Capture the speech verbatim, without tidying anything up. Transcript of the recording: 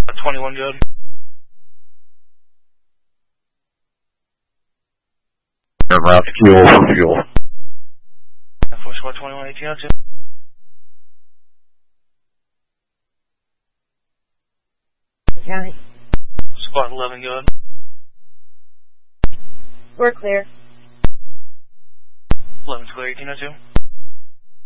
twenty-one good. Aircraft fuel for fuel. four squad twenty-one, eighteen oh two. County. Squad eleven good. We're clear. eleven's clear, eighteen oh two.